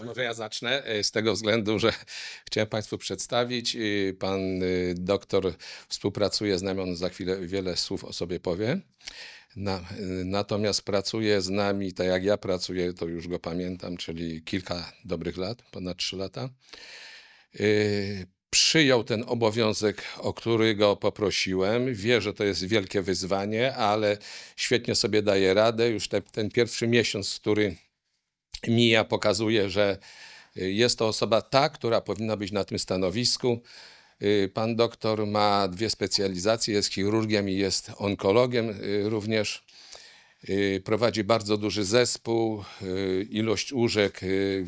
Może ja zacznę z tego względu, że chciałem Państwu przedstawić. Pan doktor współpracuje z nami, on za chwilę wiele słów o sobie powie. Natomiast pracuje z nami, tak jak ja pracuję, to już go pamiętam, czyli kilka dobrych lat, ponad 3 lata. Przyjął ten obowiązek, o który go poprosiłem. Wie, że to jest wielkie wyzwanie, ale świetnie sobie daje radę. Już ten pierwszy miesiąc, który mija, pokazuje, że jest to osoba ta, która powinna być na tym stanowisku. Pan doktor ma 2 specjalizacje, jest chirurgiem i jest onkologiem również. Prowadzi bardzo duży zespół, ilość łóżek